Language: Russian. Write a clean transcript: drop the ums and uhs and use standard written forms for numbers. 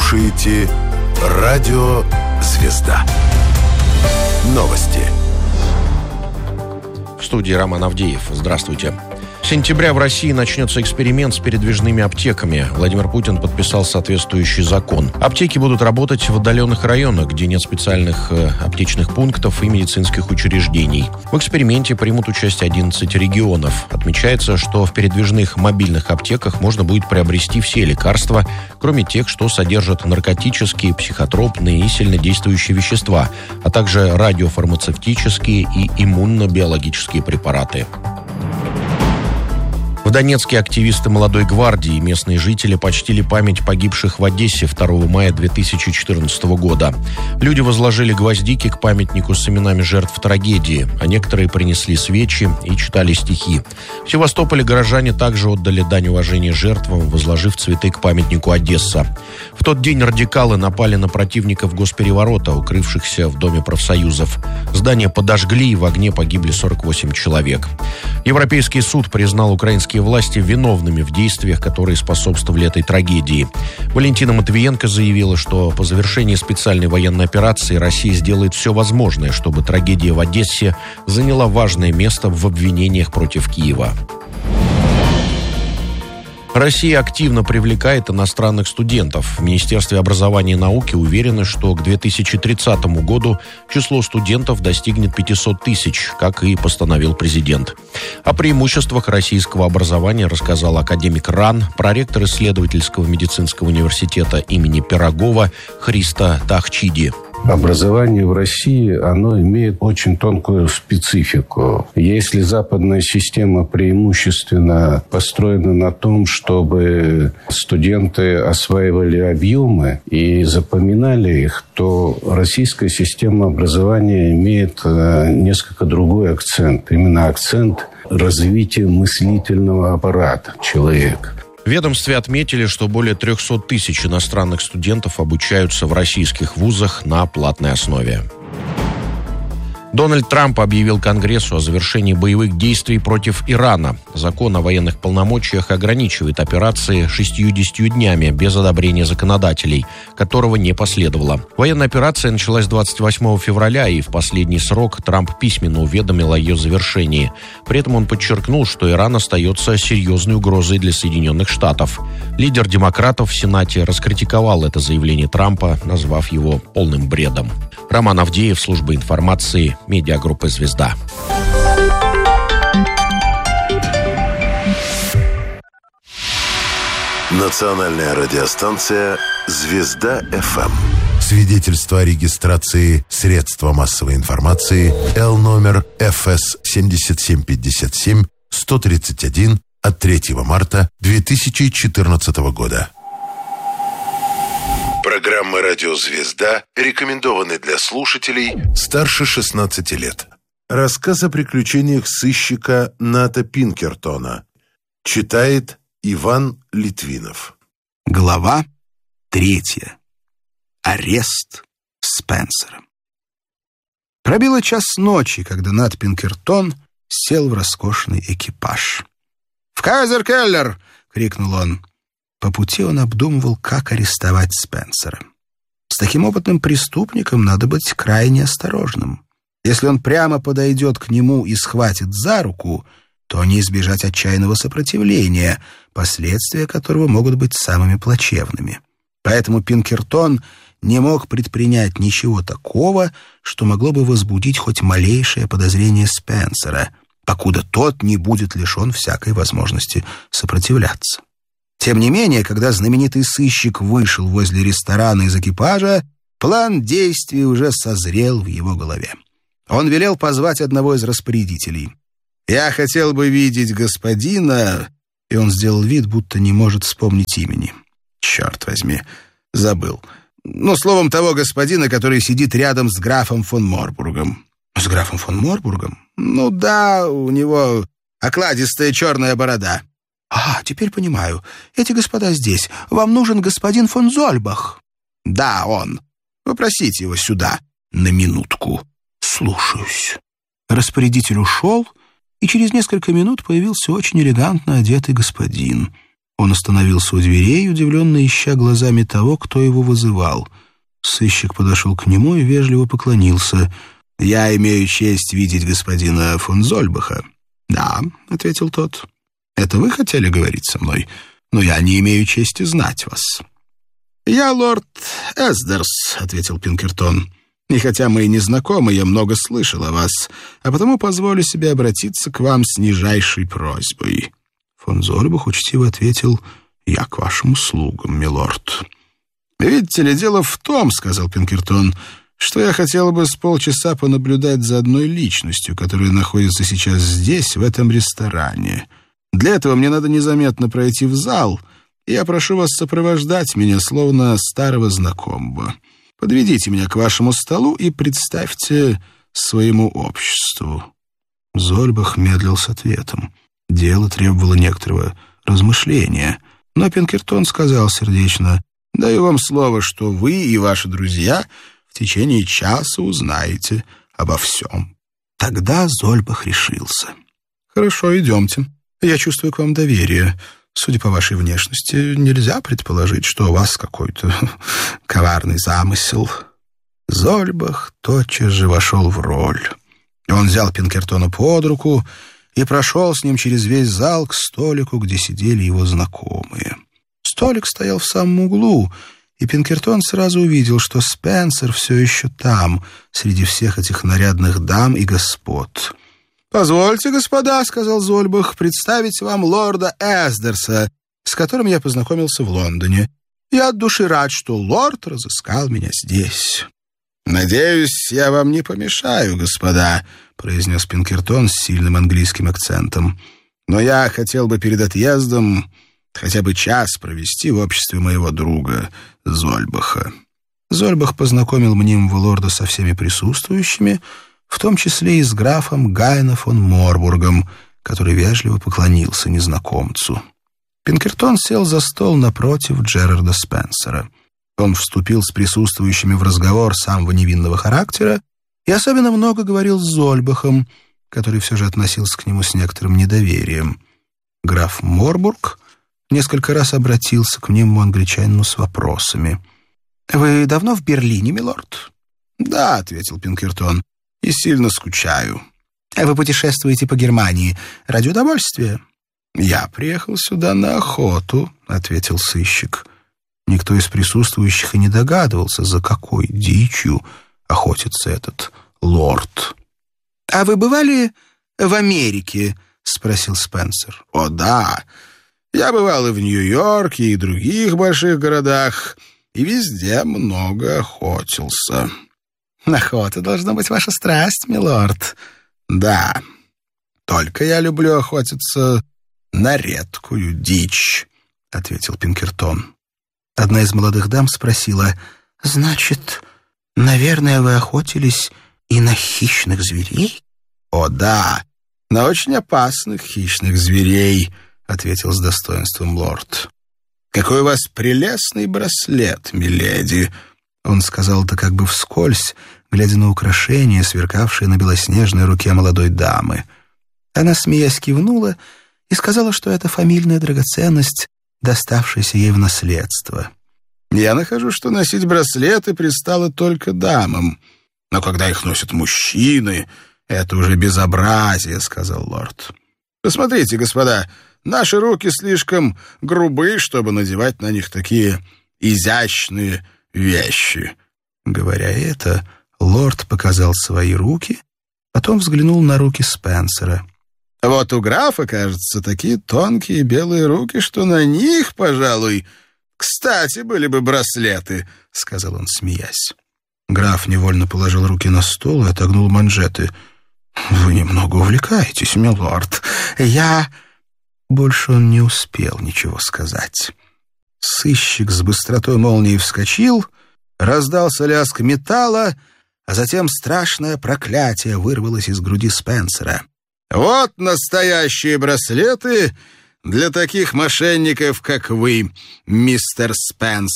слушаете «Радио Звезда». Новости. В студии Роман Авдеев. Здравствуйте. С сентября в России начнется эксперимент с передвижными аптеками. Владимир Путин подписал соответствующий закон. Аптеки будут работать в отдаленных районах, где нет специальных аптечных пунктов и медицинских учреждений. В эксперименте примут участие 11 регионов. Отмечается, что в передвижных мобильных аптеках можно будет приобрести все лекарства, кроме тех, что содержат наркотические, психотропные и сильнодействующие вещества, а также радиофармацевтические и иммунно-биологические препараты. В Донецке активисты «Молодой гвардии» и местные жители почтили память погибших в Одессе 2 мая 2014 года. Люди возложили гвоздики к памятнику с именами жертв трагедии, а некоторые принесли свечи и читали стихи. В Севастополе горожане также отдали дань уважения жертвам, возложив цветы к памятнику «Одесса». В тот день радикалы напали на противников госпереворота, укрывшихся в Доме профсоюзов. Здание подожгли, и в огне погибли 48 человек. Европейский суд признал украинские власти виновными в действиях, которые способствовали этой трагедии. Валентина Матвиенко заявила, что по завершении специальной военной операции Россия сделает все возможное, чтобы трагедия в Одессе заняла важное место в обвинениях против Киева. Россия активно привлекает иностранных студентов. В Министерстве образования и науки уверены, что к 2030 году число студентов достигнет 500 тысяч, как и постановил президент. О преимуществах российского образования рассказал академик РАН, проректор исследовательского медицинского университета имени Пирогова Христа Тахчиди. Образование в России, оно имеет очень тонкую специфику. Если западная система преимущественно построена на том, чтобы студенты осваивали объемы и запоминали их, то российская система образования имеет несколько другой акцент. Именно акцент развития мыслительного аппарата человека. В ведомстве отметили, что более 300 тысяч иностранных студентов обучаются в российских вузах на платной основе. Дональд Трамп объявил Конгрессу о завершении боевых действий против Ирана. Закон о военных полномочиях ограничивает операции 60 днями без одобрения законодателей, которого не последовало. Военная операция началась 28 февраля, и в последний срок Трамп письменно уведомил о ее завершении. При этом он подчеркнул, что Иран остается серьезной угрозой для Соединенных Штатов. Лидер демократов в Сенате раскритиковал это заявление Трампа, назвав его полным бредом. Роман Авдеев, служба информации, медиагруппа «Звезда». Национальная радиостанция «Звезда-ФМ». Свидетельство о регистрации средства массовой информации Л номер ФС 7757-131 от 3 марта 2014 года. Программа «Радио Звезда» рекомендованы для слушателей старше 16 лет. Рассказ о приключениях сыщика Ната Пинкертона. Читает Иван Литвинов. Глава 3. Арест Спенсера. Пробило час ночи, когда Нат Пинкертон сел в роскошный экипаж. «В Кайзер-Келлер!» — крикнул он. По пути он обдумывал, как арестовать Спенсера. С таким опытным преступником надо быть крайне осторожным. Если он прямо подойдет к нему и схватит за руку, то не избежать отчаянного сопротивления, последствия которого могут быть самыми плачевными. Поэтому Пинкертон не мог предпринять ничего такого, что могло бы возбудить хоть малейшее подозрение Спенсера, покуда тот не будет лишен всякой возможности сопротивляться. Тем не менее, когда знаменитый сыщик вышел возле ресторана из экипажа, план действий уже созрел в его голове. Он велел позвать одного из распорядителей. «Я хотел бы видеть господина...» И он сделал вид, будто не может вспомнить имени. «Черт возьми, забыл. Словом, того господина, который сидит рядом с графом фон Морбургом». «С графом фон Морбургом?» «Да, у него окладистая черная борода». Теперь понимаю. Эти господа здесь. Вам нужен господин фон Зольбах?» «Да, он. Попросите его сюда на минутку». «Слушаюсь». Распорядитель ушел, и через несколько минут появился очень элегантно одетый господин. Он остановился у дверей, удивленно ища глазами того, кто его вызывал. Сыщик подошел к нему и вежливо поклонился. «Я имею честь видеть господина фон Зольбаха». «Да», — ответил тот. «Это вы хотели говорить со мной? Но я не имею чести знать вас». «Я лорд Эсдерс», — ответил Пинкертон. «И хотя мы и не знакомы, я много слышал о вас, а потому позволю себе обратиться к вам с нижайшей просьбой». Фон Зольбах учтиво ответил: «Я к вашим услугам, милорд». «Видите ли, дело в том, — сказал Пинкертон, — что я хотел бы с полчаса понаблюдать за одной личностью, которая находится сейчас здесь, в этом ресторане. Для этого мне надо незаметно пройти в зал, и я прошу вас сопровождать меня, словно старого знакомого. Подведите меня к вашему столу и представьте своему обществу». Зольбах медлил с ответом. Дело требовало некоторого размышления, но Пинкертон сказал сердечно: «Даю вам слово, что вы и ваши друзья в течение часа узнаете обо всем». Тогда Зольбах решился. «Хорошо, идемте. Я чувствую к вам доверие. Судя по вашей внешности, нельзя предположить, что у вас какой-то коварный замысел». Зольбах тотчас же вошел в роль. Он взял Пинкертона под руку и прошел с ним через весь зал к столику, где сидели его знакомые. Столик стоял в самом углу, и Пинкертон сразу увидел, что Спенсер все еще там, среди всех этих нарядных дам и господ. «Позвольте, господа, — сказал Зольбах, — представить вам лорда Эсдерса, с которым я познакомился в Лондоне. Я от души рад, что лорд разыскал меня здесь». «Надеюсь, я вам не помешаю, господа», — произнес Пинкертон с сильным английским акцентом. «Но я хотел бы перед отъездом хотя бы час провести в обществе моего друга Зольбаха». Зольбах познакомил мнимого лорда со всеми присутствующими, в том числе и с графом Гайна фон Морбургом, который вежливо поклонился незнакомцу. Пинкертон сел за стол напротив Джерарда Спенсера. Он вступил с присутствующими в разговор самого невинного характера и особенно много говорил с Зольбахом, который все же относился к нему с некоторым недоверием. Граф Морбург несколько раз обратился к нему англичанину с вопросами. «Вы давно в Берлине, милорд?» «Да», — ответил Пинкертон, — «и сильно скучаю». «Вы путешествуете по Германии ради удовольствия?» «Я приехал сюда на охоту», — ответил сыщик. Никто из присутствующих и не догадывался, за какой дичью охотится этот лорд. «А вы бывали в Америке?» — спросил Спенсер. «О, да. Я бывал и в Нью-Йорке, и в других больших городах, и везде много охотился». «Охота должна быть ваша страсть, милорд». «Да. Только я люблю охотиться на редкую дичь», — ответил Пинкертон. Одна из молодых дам спросила: «Значит, наверное, вы охотились и на хищных зверей?» «О, да, на очень опасных хищных зверей», — ответил с достоинством лорд. «Какой у вас прелестный браслет, миледи!» Он сказал это как бы вскользь, глядя на украшение, сверкавшее на белоснежной руке молодой дамы. Она, смеясь, кивнула и сказала, что это фамильная драгоценность, доставшаяся ей в наследство. «Я нахожу, что носить браслеты пристало только дамам. Но когда их носят мужчины, это уже безобразие», — сказал лорд. «Посмотрите, господа, наши руки слишком грубы, чтобы надевать на них такие изящные вещи». Говоря это, лорд показал свои руки, потом взглянул на руки Спенсера. «Вот у графа, кажется, такие тонкие белые руки, что на них, пожалуй, кстати были бы браслеты», — сказал он, смеясь. Граф невольно положил руки на стол и отогнул манжеты. «Вы немного увлекаетесь, милорд. Я...» Больше он не успел ничего сказать. Сыщик с быстротой молнии вскочил, раздался лязг металла, а затем страшное проклятие вырвалось из груди Спенсера. «Вот настоящие браслеты для таких мошенников, как вы, мистер Спенсер».